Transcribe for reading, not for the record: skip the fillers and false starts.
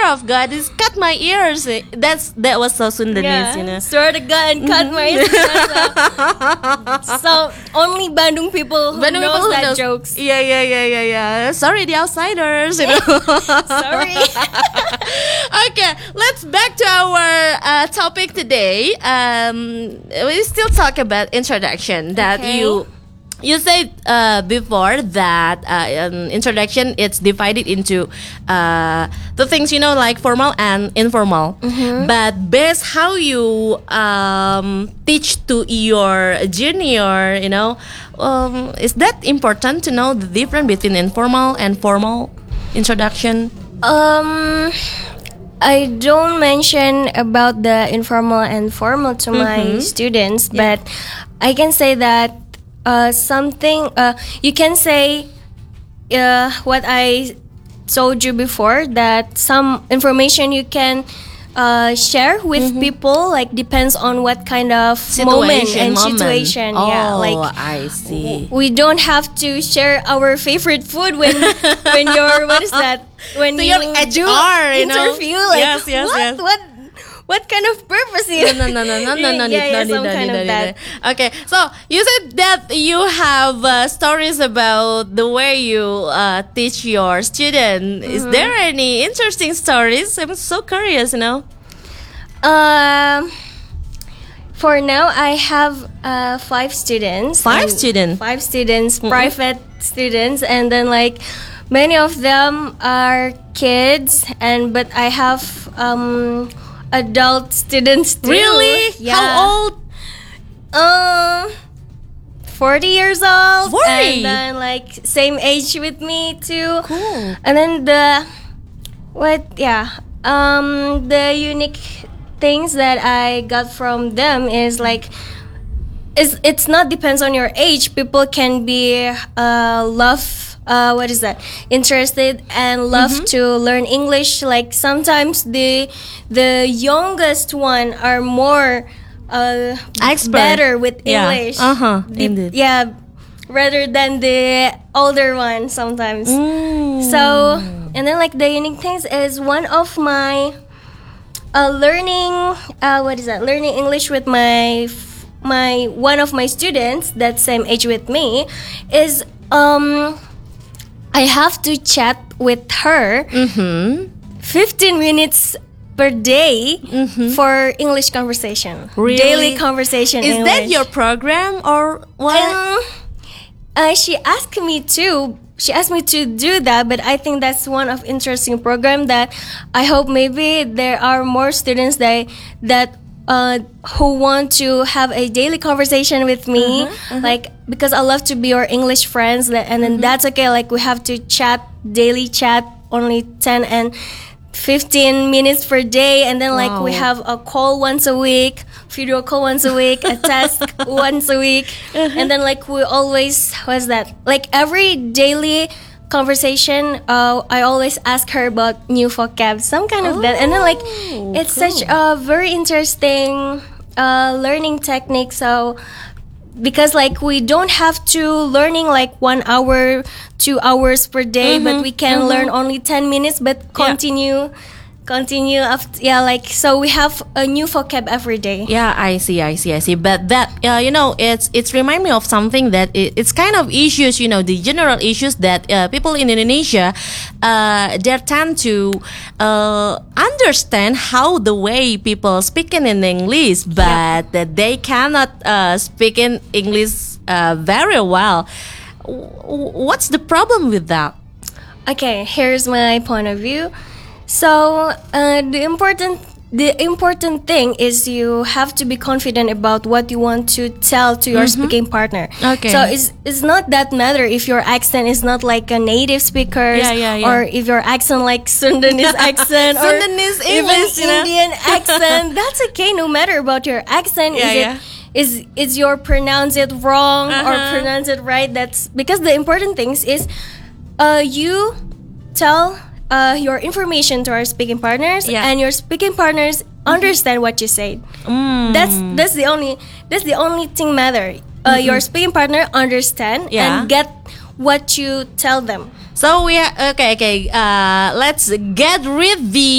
of God is cut my ears. That was so Sundanese, you know. Swear to God and cut my ears. So only Bandung people who knows that jokes. Yeah. Sorry, the outsiders. You know. Sorry. Okay, let's back to our topic today. We still talk about introduction. That you said before that introduction it's divided into the things, you know, like formal and informal. But based how you teach to your junior, you know, is that important to know the difference between informal and formal introduction? I don't mention about the informal and formal to my students, but I can say that something you can say what I told you before, that some information you can share with people, like depends on what kind of situation. Oh, like I see. We don't have to share our favorite food when you're when so you your HR, do you know? interview, like Yes. what kind of purpose is No, Okay, so you said that you have stories about the way you teach your student. Is there any interesting stories? I'm so curious, you know. For now, I have 5 students. Five students, private students, and then like many of them are kids, but I have adult students too. Really? Yeah. How old? 40 years old. 40? And then like same age with me too. Cool. And then the unique things that I got from them is like it's not depends on your age. People can be interested and love to learn English. Like sometimes the youngest one are more better with English. Indeed. Yeah, rather than the older one sometimes. So, and then like the unique things is one of my learning English with my one of my students that same age with me is I have to chat with her 15 minutes per day for English conversation. Really? Daily conversation. Is English. that your program or what? She asked me to do that, but I think that's one of interesting program that I hope maybe there are more students that who want to have a daily conversation with me, like because I love to be your English friends, and then that's okay. Like we have to daily chat, only 10 and 15 minutes per day, and then like we have a call once a week, video call once a week, a task once a week, and then like we always like every daily conversation, I always ask her about new vocab, some kind of that, and then like it's such a very interesting learning technique. So because like we don't have to learning like 1 hour 2 hours per day, but we can learn only 10 minutes but continue after, like so we have a new vocab every day. I see. But that it's remind me of something that it's kind of issues, you know, the general issues that people in Indonesia they tend to understand how the way people speaking in English, but that they cannot speak in English very well. What's the problem with that? Okay, here's my point of view. So the important thing is you have to be confident about what you want to tell to your speaking partner. Okay. So it's not that matter if your accent is not like a native speaker, or if your accent like Sundanese accent, or Sundanese even English, Indian accent. That's okay. No matter about your accent, is your pronounce it wrong or pronounce it right? That's because the important things is you tell your information to our speaking partners, and your speaking partners understand what you said. That's the only thing matter. Your speaking partner understand and get what you tell them. So let's get rid the